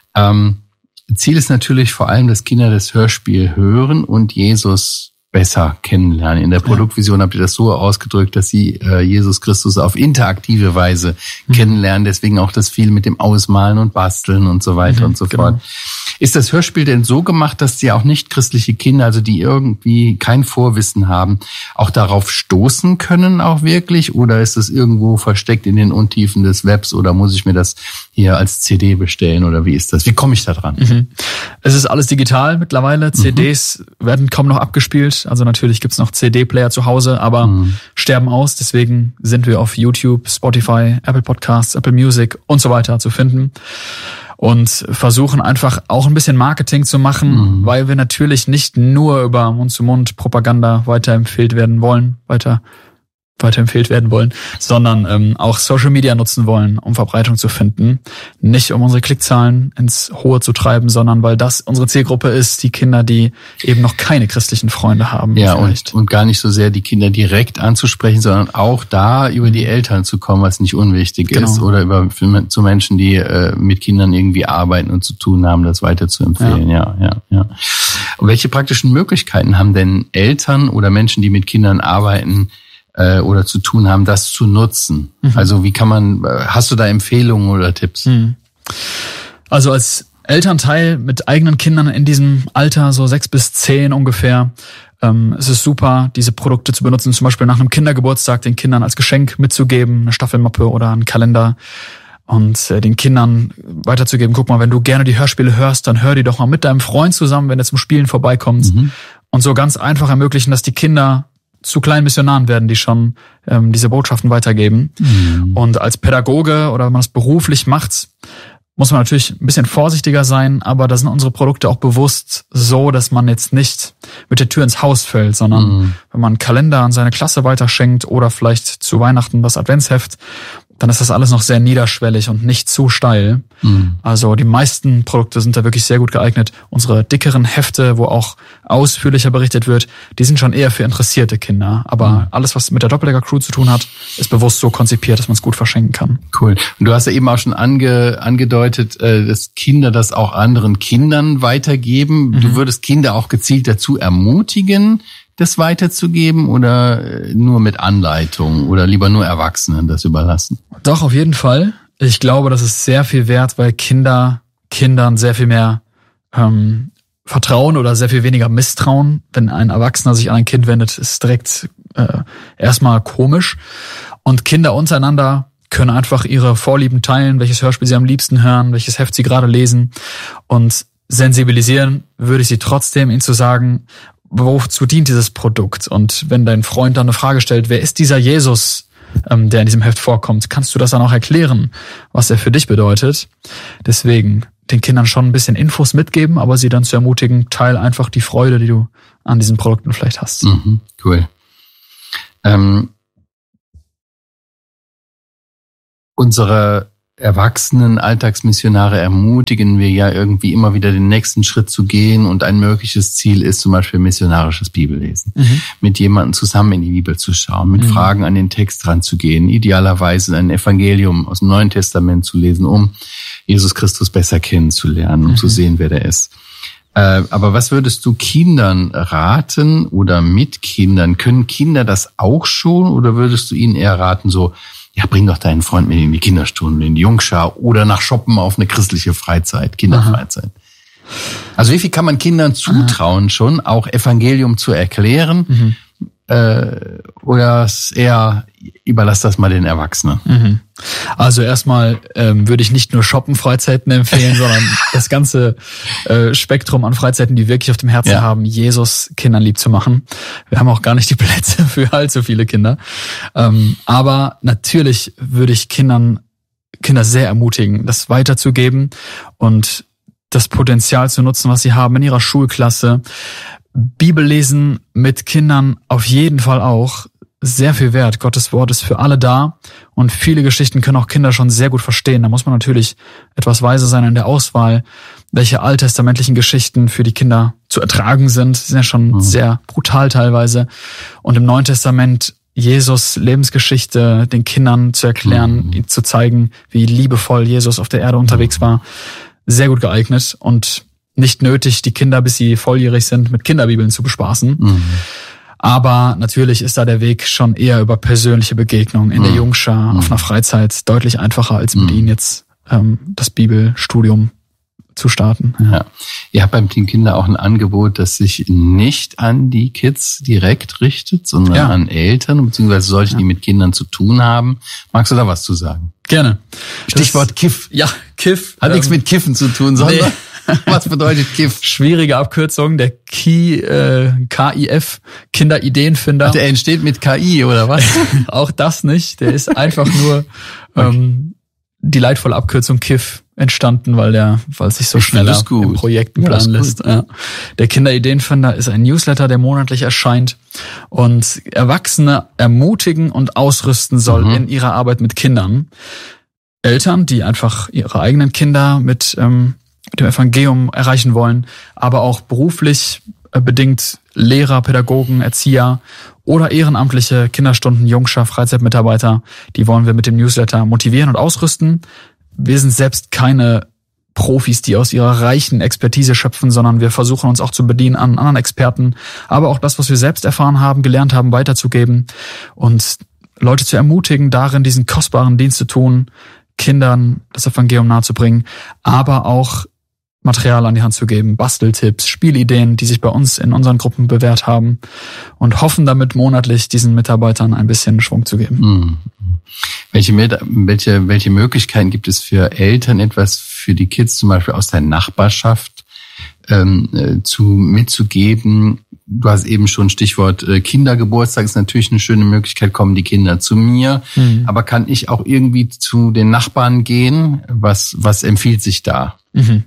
Ziel ist natürlich vor allem, dass Kinder das Hörspiel hören und Jesus besser kennenlernen. In der Produktvision habt ihr das so ausgedrückt, dass sie Jesus Christus auf interaktive Weise kennenlernen. Deswegen auch das viel mit dem Ausmalen und Basteln und so weiter und so fort. Ist das Hörspiel denn so gemacht, dass die auch nicht christliche Kinder, also die irgendwie kein Vorwissen haben, auch darauf stoßen können auch wirklich? Oder ist es irgendwo versteckt in den Untiefen des Webs? Oder muss ich mir das hier als CD bestellen? Oder wie ist das? Wie komme ich da dran? Es ist alles digital mittlerweile. CDs werden kaum noch abgespielt. Also natürlich gibt's noch CD-Player zu Hause, aber sterben aus. Deswegen sind wir auf YouTube, Spotify, Apple Podcasts, Apple Music und so weiter zu finden. Und versuchen einfach auch ein bisschen Marketing zu machen, weil wir natürlich nicht nur über Mund-zu-Mund-Propaganda weiterempfehlt werden wollen, sondern auch Social Media nutzen wollen, um Verbreitung zu finden. Nicht um unsere Klickzahlen ins Hohe zu treiben, sondern weil das unsere Zielgruppe ist, die Kinder, die eben noch keine christlichen Freunde haben. Ja, und gar nicht so sehr die Kinder direkt anzusprechen, sondern auch da über die Eltern zu kommen, was nicht unwichtig ist, oder zu Menschen, die mit Kindern irgendwie arbeiten und zu tun haben, das weiter zu empfehlen. Ja. Und welche praktischen Möglichkeiten haben denn Eltern oder Menschen, die mit Kindern arbeiten, oder zu tun haben, das zu nutzen? Also hast du da Empfehlungen oder Tipps? Also als Elternteil mit eigenen Kindern in diesem Alter, so 6 bis 10 ungefähr, es ist super, diese Produkte zu benutzen, zum Beispiel nach einem Kindergeburtstag den Kindern als Geschenk mitzugeben, eine Staffelmappe oder einen Kalender, und den Kindern weiterzugeben, guck mal, wenn du gerne die Hörspiele hörst, dann hör die doch mal mit deinem Freund zusammen, wenn er zum Spielen vorbeikommt. Und so ganz einfach ermöglichen, dass die Kinder zu kleinen Missionaren werden, die schon diese Botschaften weitergeben. Und als Pädagoge oder wenn man das beruflich macht, muss man natürlich ein bisschen vorsichtiger sein, aber da sind unsere Produkte auch bewusst so, dass man jetzt nicht mit der Tür ins Haus fällt, sondern wenn man einen Kalender an seine Klasse weiterschenkt oder vielleicht zu Weihnachten das Adventsheft, dann ist das alles noch sehr niederschwellig und nicht zu steil. Also die meisten Produkte sind da wirklich sehr gut geeignet. Unsere dickeren Hefte, wo auch ausführlicher berichtet wird, die sind schon eher für interessierte Kinder. Aber alles, was mit der Doppeldecker Crew zu tun hat, ist bewusst so konzipiert, dass man es gut verschenken kann. Cool. Und du hast ja eben auch schon angedeutet, dass Kinder das auch anderen Kindern weitergeben. Du würdest Kinder auch gezielt dazu ermutigen, das weiterzugeben, oder nur mit Anleitung oder lieber nur Erwachsenen das überlassen? Doch, auf jeden Fall. Ich glaube, das ist sehr viel wert, weil Kindern sehr viel mehr Vertrauen oder sehr viel weniger Misstrauen. Wenn ein Erwachsener sich an ein Kind wendet, ist direkt erstmal komisch. Und Kinder untereinander können einfach ihre Vorlieben teilen, welches Hörspiel sie am liebsten hören, welches Heft sie gerade lesen. Und sensibilisieren würde ich sie trotzdem, ihnen zu sagen, wozu dient dieses Produkt? Und wenn dein Freund dann eine Frage stellt, wer ist dieser Jesus, der in diesem Heft vorkommt, kannst du das dann auch erklären, was er für dich bedeutet. Deswegen den Kindern schon ein bisschen Infos mitgeben, aber sie dann zu ermutigen, teil einfach die Freude, die du an diesen Produkten vielleicht hast. Mhm, cool. Unsere erwachsenen Alltagsmissionare ermutigen wir ja irgendwie immer wieder den nächsten Schritt zu gehen, und ein mögliches Ziel ist zum Beispiel missionarisches Bibellesen. Mit jemandem zusammen in die Bibel zu schauen, mit Fragen an den Text ranzugehen, idealerweise ein Evangelium aus dem Neuen Testament zu lesen, um Jesus Christus besser kennenzulernen, um zu sehen, wer der ist. Aber was würdest du Kindern raten oder mit Kindern? Können Kinder das auch schon, oder würdest du ihnen eher raten, so, ja, bring doch deinen Freund mit in die Kinderstunde, in die Jungschar oder nach Shoppen auf eine christliche Freizeit, Kinderfreizeit? Also wie viel kann man Kindern zutrauen schon, auch Evangelium zu erklären? Oder eher überlass das mal den Erwachsenen? Also erstmal würde ich nicht nur Shoppen-Freizeiten empfehlen, sondern das ganze Spektrum an Freizeiten, die wirklich auf dem Herzen haben, Jesus Kindern lieb zu machen. Wir haben auch gar nicht die Plätze für allzu viele Kinder. Aber natürlich würde ich Kinder sehr ermutigen, das weiterzugeben und das Potenzial zu nutzen, was sie haben in ihrer Schulklasse. Bibellesen mit Kindern auf jeden Fall auch sehr viel wert. Gottes Wort ist für alle da, und viele Geschichten können auch Kinder schon sehr gut verstehen. Da muss man natürlich etwas weise sein in der Auswahl, welche alttestamentlichen Geschichten für die Kinder zu ertragen sind. Die sind ja schon sehr brutal teilweise. Und im Neuen Testament Jesus Lebensgeschichte den Kindern zu erklären, ihnen zu zeigen, wie liebevoll Jesus auf der Erde unterwegs war, sehr gut geeignet und nicht nötig, die Kinder, bis sie volljährig sind, mit Kinderbibeln zu bespaßen. Aber natürlich ist da der Weg schon eher über persönliche Begegnungen in der Jungschar, auf einer Freizeit, deutlich einfacher, als mit ihnen jetzt das Bibelstudium zu starten. Ja. Ihr habt beim Team Kinder auch ein Angebot, das sich nicht an die Kids direkt richtet, sondern an Eltern, beziehungsweise solche, die mit Kindern zu tun haben. Magst du da was zu sagen? Gerne. Stichwort Kiff. Ja, Kiff. Hat nichts mit Kiffen zu tun, sondern... Nee. Was bedeutet KIF? Schwierige Abkürzung, der KIF, Kinderideenfinder. Ach, der entsteht mit KI, oder was? Auch das nicht, der ist einfach nur die leidvolle Abkürzung KIF entstanden, weil sich so schneller im Projekten planen lässt. Ja. Der Kinderideenfinder ist ein Newsletter, der monatlich erscheint und Erwachsene ermutigen und ausrüsten soll in ihrer Arbeit mit Kindern. Eltern, die einfach ihre eigenen Kinder mit dem Evangelium erreichen wollen, aber auch beruflich bedingt Lehrer, Pädagogen, Erzieher oder ehrenamtliche Kinderstunden, Jungschar, Freizeitmitarbeiter, die wollen wir mit dem Newsletter motivieren und ausrüsten. Wir sind selbst keine Profis, die aus ihrer reichen Expertise schöpfen, sondern wir versuchen uns auch zu bedienen an anderen Experten, aber auch das, was wir selbst erfahren haben, gelernt haben, weiterzugeben und Leute zu ermutigen, darin diesen kostbaren Dienst zu tun, Kindern das Evangelium nahezubringen, aber auch Material an die Hand zu geben, Basteltipps, Spielideen, die sich bei uns in unseren Gruppen bewährt haben, und hoffen damit monatlich diesen Mitarbeitern ein bisschen Schwung zu geben. Welche Möglichkeiten gibt es für Eltern, etwas für die Kids zum Beispiel aus der Nachbarschaft mitzugeben? Du hast eben schon Stichwort Kindergeburtstag, ist natürlich eine schöne Möglichkeit, kommen die Kinder zu mir. Aber kann ich auch irgendwie zu den Nachbarn gehen? Was empfiehlt sich da?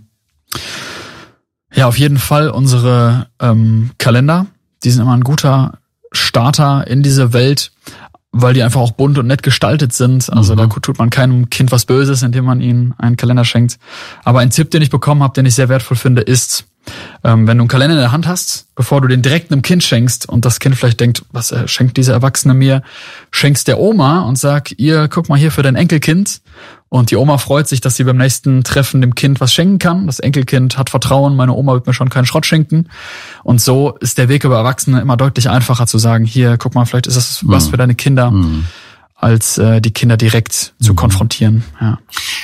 Ja, auf jeden Fall unsere Kalender. Die sind immer ein guter Starter in diese Welt, weil die einfach auch bunt und nett gestaltet sind. Also da tut man keinem Kind was Böses, indem man ihnen einen Kalender schenkt. Aber ein Tipp, den ich bekommen habe, den ich sehr wertvoll finde, ist, wenn du einen Kalender in der Hand hast, bevor du den direkt einem Kind schenkst und das Kind vielleicht denkt, was schenkt dieser Erwachsene mir, schenkst der Oma und sag, guck mal hier für dein Enkelkind. Und die Oma freut sich, dass sie beim nächsten Treffen dem Kind was schenken kann. Das Enkelkind hat Vertrauen, meine Oma wird mir schon keinen Schrott schenken. Und so ist der Weg über Erwachsene immer deutlich einfacher zu sagen, hier, guck mal, vielleicht ist das was für deine Kinder, als die Kinder direkt zu konfrontieren. Ja.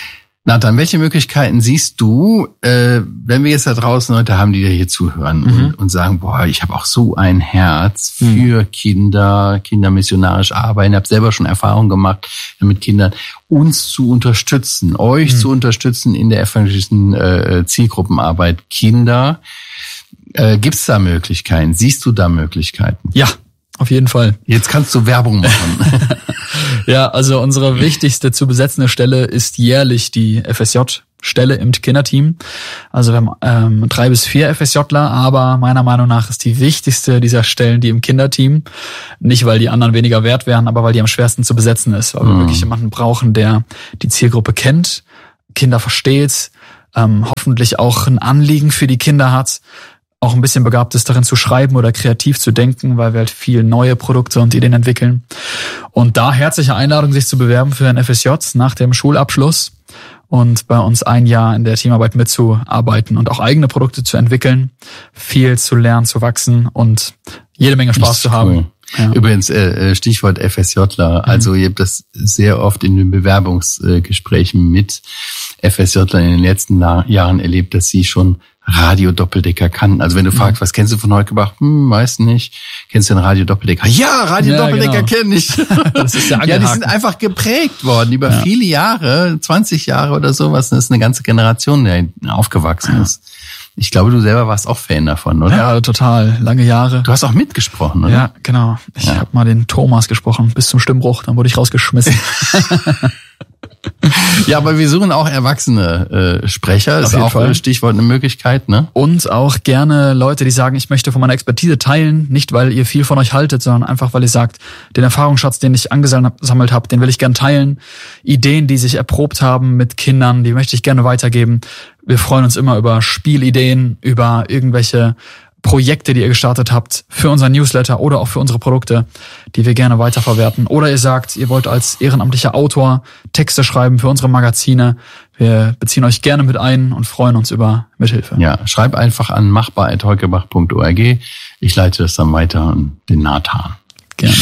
Nathan, welche Möglichkeiten siehst du, wenn wir jetzt da draußen Leute haben, die da hier zuhören und sagen, boah, ich habe auch so ein Herz für Kinder, kindermissionarisch arbeiten, habe selber schon Erfahrungen gemacht mit Kindern, uns zu unterstützen, euch zu unterstützen in der evangelischen Zielgruppenarbeit Kinder. Gibt's da Möglichkeiten? Siehst du da Möglichkeiten? Ja, auf jeden Fall. Jetzt kannst du Werbung machen. Ja, also unsere wichtigste zu besetzende Stelle ist jährlich die FSJ-Stelle im Kinderteam. Also wir haben 3 bis 4 FSJler, aber meiner Meinung nach ist die wichtigste dieser Stellen die im Kinderteam. Nicht, weil die anderen weniger wert wären, aber weil die am schwersten zu besetzen ist. Weil wir wirklich jemanden brauchen, der die Zielgruppe kennt, Kinder versteht, hoffentlich auch ein Anliegen für die Kinder hat, auch ein bisschen begabt ist, darin zu schreiben oder kreativ zu denken, weil wir halt viel neue Produkte und Ideen entwickeln. Und da herzliche Einladung, sich zu bewerben für ein FSJ nach dem Schulabschluss und bei uns ein Jahr in der Teamarbeit mitzuarbeiten und auch eigene Produkte zu entwickeln, viel zu lernen, zu wachsen und jede Menge Spaß zu haben. Cool. Ja. Übrigens, Stichwort FSJler. Also ihr habt das sehr oft in den Bewerbungsgesprächen mit FSJlern in den letzten Jahren erlebt, dass sie schon Radio-Doppeldecker kannten. Also wenn du fragst, was kennst du von Heukebach? Weiß nicht. Kennst du den Radio-Doppeldecker? Ja, Radio-Doppeldecker kenne ich. Das ist ja, die sind einfach geprägt worden über viele Jahre, 20 Jahre oder sowas. Das ist eine ganze Generation, der aufgewachsen ist. Ich glaube, du selber warst auch Fan davon, oder? Ja, total. Lange Jahre. Du hast auch mitgesprochen, oder? Ja, genau. Ich habe mal den Thomas gesprochen bis zum Stimmbruch. Dann wurde ich rausgeschmissen. Ja, aber wir suchen auch erwachsene Sprecher. Das ist auch ein Stichwort, eine Möglichkeit, ne? Und auch gerne Leute, die sagen, ich möchte von meiner Expertise teilen, nicht weil ihr viel von euch haltet, sondern einfach, weil ihr sagt, den Erfahrungsschatz, den ich angesammelt habe, den will ich gern teilen. Ideen, die sich erprobt haben mit Kindern, die möchte ich gerne weitergeben. Wir freuen uns immer über Spielideen, über irgendwelche Projekte, die ihr gestartet habt für unseren Newsletter oder auch für unsere Produkte, die wir gerne weiterverwerten. Oder ihr sagt, ihr wollt als ehrenamtlicher Autor Texte schreiben für unsere Magazine. Wir beziehen euch gerne mit ein und freuen uns über Mithilfe. Ja, schreib einfach an machbar@heukebach.org. Ich leite das dann weiter an den Nathan. Gerne.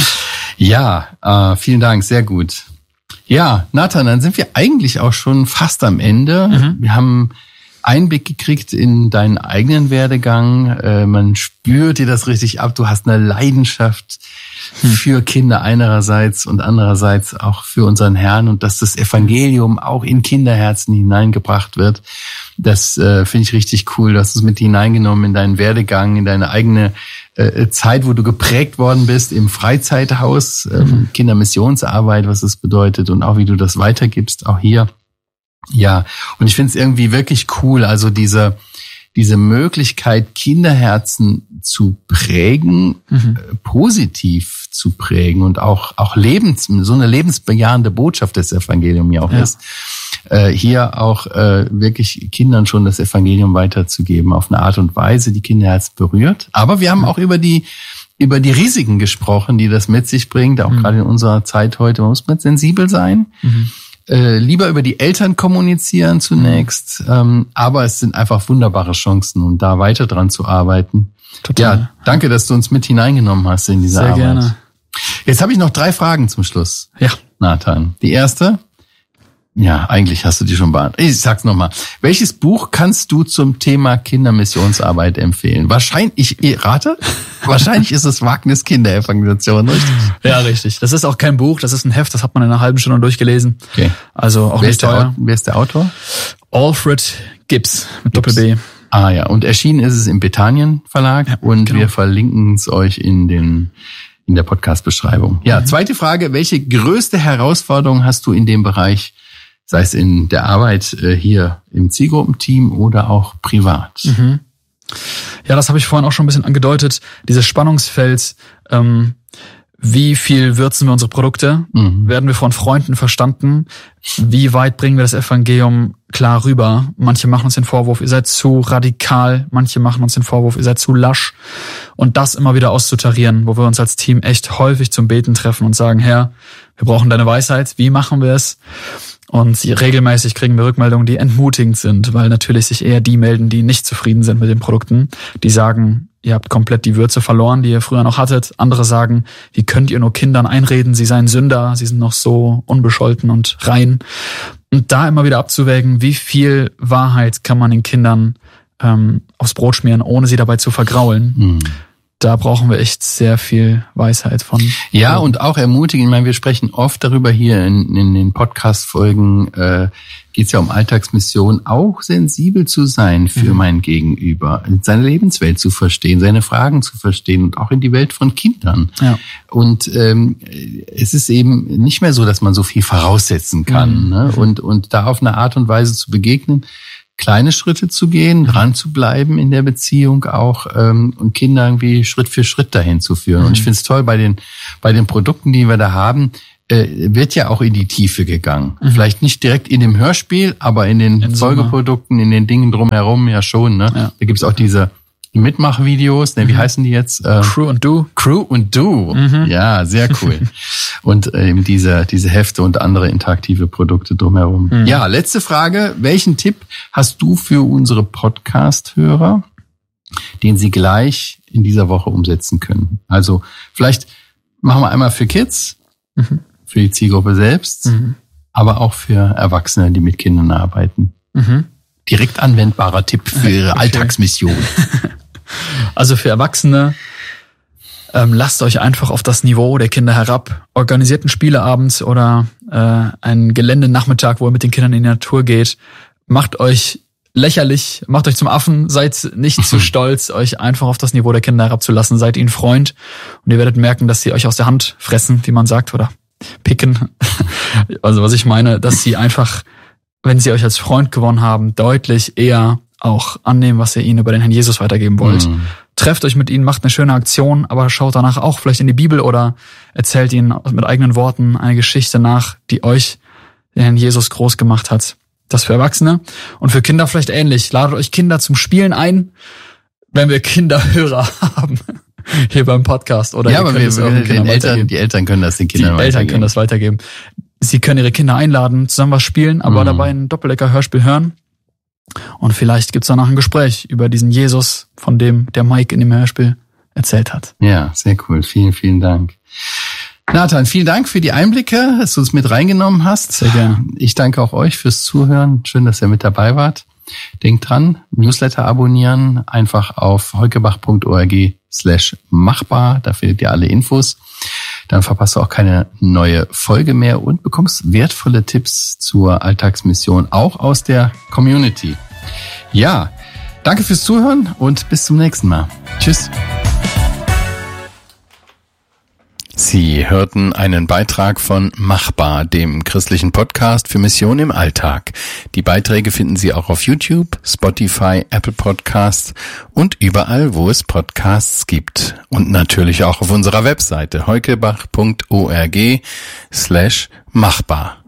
Ja, vielen Dank, sehr gut. Ja, Nathan, dann sind wir eigentlich auch schon fast am Ende. Wir haben Einblick gekriegt in deinen eigenen Werdegang. Man spürt dir das richtig ab. Du hast eine Leidenschaft für Kinder einerseits und andererseits auch für unseren Herrn und dass das Evangelium auch in Kinderherzen hineingebracht wird. Das finde ich richtig cool. Du hast es mit hineingenommen in deinen Werdegang, in deine eigene Zeit, wo du geprägt worden bist im Freizeithaus, Kindermissionsarbeit, was es bedeutet und auch wie du das weitergibst, auch hier. Ja, und ich finde es irgendwie wirklich cool, also diese Möglichkeit, Kinderherzen zu prägen, positiv zu prägen und auch so eine lebensbejahende Botschaft des Evangeliums ja auch ist, hier auch wirklich Kindern schon das Evangelium weiterzugeben auf eine Art und Weise, die Kinderherzen berührt. Aber wir haben auch über die Risiken gesprochen, die das mit sich bringt, auch gerade in unserer Zeit heute. Man muss sensibel sein. Lieber über die Eltern kommunizieren zunächst, aber es sind einfach wunderbare Chancen, um da weiter dran zu arbeiten. Total. Ja, danke, dass du uns mit hineingenommen hast in diese Arbeit. Sehr gerne. Jetzt habe ich noch 3 Fragen zum Schluss. Ja. Nathan, die erste? Ja, eigentlich hast du die schon beantwortet. Ich sag's nochmal. Welches Buch kannst du zum Thema Kindermissionsarbeit empfehlen? Wahrscheinlich ist es Wagnis Kinderevangelisation, richtig? Ja, richtig. Das ist auch kein Buch, das ist ein Heft, das hat man in einer halben Stunde durchgelesen. Okay. Also auch nicht teuer. Wer ist der Autor? Alfred Gibbs mit Doppel-B. Ah ja, und erschienen ist es im Bethanien Verlag und wir verlinken es euch in der Podcast-Beschreibung. Ja, zweite Frage. Welche größte Herausforderung hast du in dem Bereich, sei es in der Arbeit hier im Zielgruppenteam oder auch privat? Ja, das habe ich vorhin auch schon ein bisschen angedeutet. Dieses Spannungsfeld, wie viel würzen wir unsere Produkte? Werden wir von Freunden verstanden? Wie weit bringen wir das Evangelium klar rüber? Manche machen uns den Vorwurf, ihr seid zu radikal. Manche machen uns den Vorwurf, ihr seid zu lasch. Und das immer wieder auszutarieren, wo wir uns als Team echt häufig zum Beten treffen und sagen, Herr, wir brauchen deine Weisheit. Wie machen wir es? Und regelmäßig kriegen wir Rückmeldungen, die entmutigend sind, weil natürlich sich eher die melden, die nicht zufrieden sind mit den Produkten. Die sagen, ihr habt komplett die Würze verloren, die ihr früher noch hattet. Andere sagen, wie könnt ihr nur Kindern einreden, sie seien Sünder, sie sind noch so unbescholten und rein. Und da immer wieder abzuwägen, wie viel Wahrheit kann man den Kindern aufs Brot schmieren, ohne sie dabei zu vergraulen. Da brauchen wir echt sehr viel Weisheit von. Ja, und auch ermutigen. Ich meine, wir sprechen oft darüber hier in den Podcast-Folgen, geht es ja um Alltagsmission, auch sensibel zu sein für mein Gegenüber, seine Lebenswelt zu verstehen, seine Fragen zu verstehen und auch in die Welt von Kindern. Ja. Und es ist eben nicht mehr so, dass man so viel voraussetzen kann. Ne? Und da auf eine Art und Weise zu begegnen, kleine Schritte zu gehen, dran zu bleiben in der Beziehung auch und Kinder irgendwie Schritt für Schritt dahin zu führen. Und ich finde es toll, bei den Produkten, die wir da haben, wird ja auch in die Tiefe gegangen. Vielleicht nicht direkt in dem Hörspiel, aber in den Folgeprodukten, in den Dingen drumherum ja schon. Ne? Ja. Da gibt's auch diese Mitmachvideos, ne, wie heißen die jetzt? Crew und Do. Crew und Do. Ja, sehr cool. Und eben diese Hefte und andere interaktive Produkte drumherum. Ja, letzte Frage. Welchen Tipp hast du für unsere Podcast-Hörer, den sie gleich in dieser Woche umsetzen können? Also vielleicht machen wir einmal für Kids, für die Zielgruppe selbst, aber auch für Erwachsene, die mit Kindern arbeiten. Direkt anwendbarer Tipp für ihre Alltagsmission. Also für Erwachsene, lasst euch einfach auf das Niveau der Kinder herab. Organisierten Spieleabend oder einen Geländenachmittag, wo ihr mit den Kindern in die Natur geht. Macht euch lächerlich, macht euch zum Affen, seid nicht zu stolz, euch einfach auf das Niveau der Kinder herabzulassen. Seid ihnen Freund und ihr werdet merken, dass sie euch aus der Hand fressen, wie man sagt, oder picken. Also was ich meine, dass sie einfach, wenn sie euch als Freund gewonnen haben, deutlich eher auch annehmen, was ihr ihnen über den Herrn Jesus weitergeben wollt. Trefft euch mit ihnen, macht eine schöne Aktion, aber schaut danach auch vielleicht in die Bibel oder erzählt ihnen mit eigenen Worten eine Geschichte nach, die euch den Herrn Jesus groß gemacht hat. Das für Erwachsene und für Kinder vielleicht ähnlich. Ladet euch Kinder zum Spielen ein, wenn wir Kinderhörer haben. Hier beim Podcast. Oder ja, aber die Eltern können das den Kindern weitergeben. Die Eltern können das weitergeben. Sie können ihre Kinder einladen, zusammen was spielen, aber dabei ein Doppeldecker-Hörspiel hören. Und vielleicht gibt's danach ein Gespräch über diesen Jesus, von dem der Mike in dem Hörspiel erzählt hat. Ja, sehr cool. Vielen, vielen Dank. Nathan, vielen Dank für die Einblicke, dass du uns mit reingenommen hast. Sehr gerne. Ich danke auch euch fürs Zuhören. Schön, dass ihr mit dabei wart. Denkt dran, Newsletter abonnieren, einfach auf heukebach.org/machbar. Da findet ihr alle Infos. Dann verpasst du auch keine neue Folge mehr und bekommst wertvolle Tipps zur Alltagsmission, auch aus der Community. Ja, danke fürs Zuhören und bis zum nächsten Mal. Tschüss. Sie hörten einen Beitrag von Machbar, dem christlichen Podcast für Mission im Alltag. Die Beiträge finden Sie auch auf YouTube, Spotify, Apple Podcasts und überall, wo es Podcasts gibt. Und natürlich auch auf unserer Webseite heukebach.org/machbar.